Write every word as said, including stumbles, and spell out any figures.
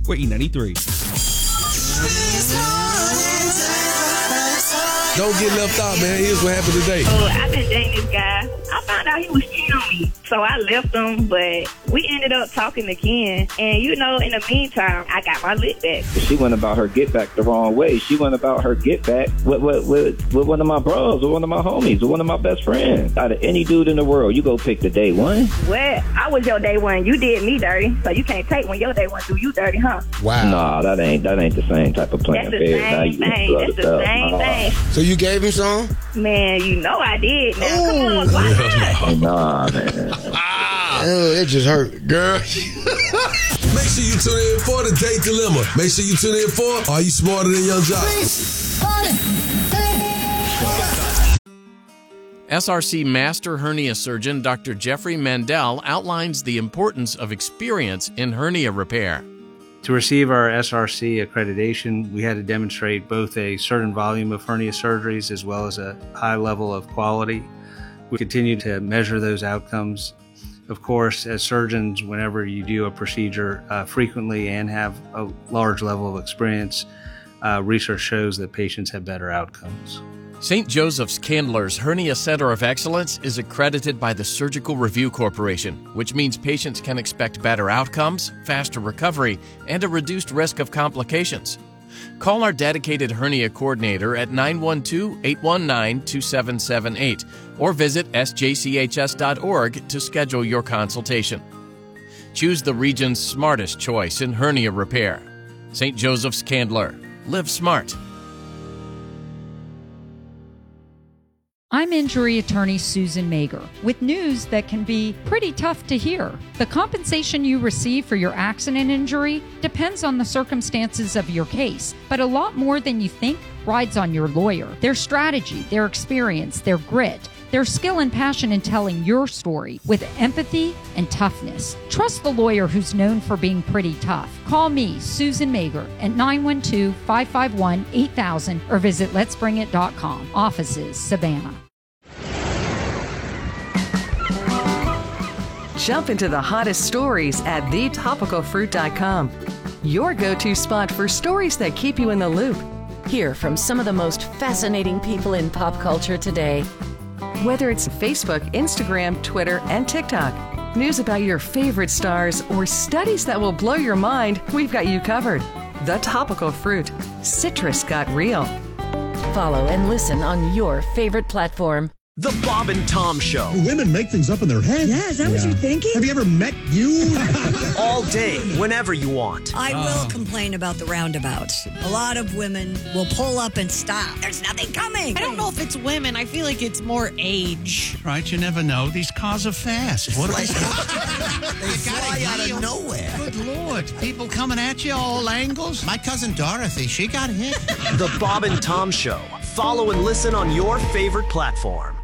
We're E ninety-three. Don't get left out, man. Here's what happened today. Oh, I've been dating this guy. I found out he was cheating on me. So I left him, but we ended up talking again. And, you know, in the meantime, I got my lick back. She went about her get back the wrong way. She went about her get back with, with, with, with one of my bros, with one of my homies, with one of my best friends. Out of any dude in the world, you go pick the day one. Well, I was your day one. You did me dirty. So you can't take when your day one do you dirty, huh? Wow. Nah, that ain't that ain't the same type of playing That's the field. Now same you thing. brother That's the stuff. same Nah. thing. So you gave him some? Man, you know I did. Now, come on. Why not? Nah, man. Oh, it just hurt, girl. Make sure you tune in for the Date Dilemma. Make sure you tune in for Are You Smarter Than Young Jock? S R C Master Hernia Surgeon Doctor Jeffrey Mandel outlines the importance of experience in hernia repair. To receive our S R C accreditation, we had to demonstrate both a certain volume of hernia surgeries as well as a high level of quality. We continue to measure those outcomes. Of course, as surgeons, whenever you do a procedure uh, frequently and have a large level of experience, uh, research shows that patients have better outcomes. Saint Joseph's Candler's Hernia Center of Excellence is accredited by the Surgical Review Corporation, which means patients can expect better outcomes, faster recovery, and a reduced risk of complications. Call our dedicated hernia coordinator at nine one two, eight one nine, two seven seven eight or visit S J C H S dot org to schedule your consultation. Choose the region's smartest choice in hernia repair. Saint Joseph's Candler. Live smart. I'm injury attorney Susan Mager with news that can be pretty tough to hear. The compensation you receive for your accident injury depends on the circumstances of your case, but a lot more than you think rides on your lawyer, their strategy, their experience, their grit, their skill and passion in telling your story with empathy and toughness. Trust the lawyer who's known for being pretty tough. Call me, Susan Mager, at nine one two, five five one, eight thousand or visit lets bring it dot com. Offices, Savannah. Jump into the hottest stories at the topical fruit dot com. Your go-to spot for stories that keep you in the loop. Hear from some of the most fascinating people in pop culture today. Whether it's Facebook, Instagram, Twitter, and TikTok, news about your favorite stars, or studies that will blow your mind, we've got you covered. The Topical Fruit. Citrus got real. Follow and listen on your favorite platform. The Bob and Tom Show. Women make things up in their head. Yeah, is that yeah. what you're thinking? Have you ever met you? All day, whenever you want. I oh. will complain about the roundabouts. A lot of women will pull up and stop. There's nothing coming. I don't know if it's women. I feel like it's more age. Right, you never know. These cars are fast. What like, they fly out of nowhere. Good Lord. People coming at you all angles. My cousin Dorothy, she got hit. The Bob and Tom Show. Follow and listen on your favorite platform.